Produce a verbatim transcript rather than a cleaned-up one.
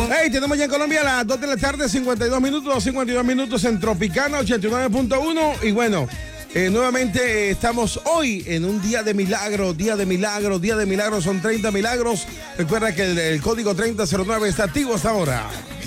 Hey, tenemos ya en Colombia las dos de la tarde, cincuenta y dos minutos, cincuenta y dos minutos en Tropicana ochenta y nueve punto uno. Y bueno, eh, nuevamente eh, estamos hoy en un día de milagro, día de milagro, día de milagro, son treinta milagros. Recuerda que el, el código treinta cero nueve está activo hasta ahora.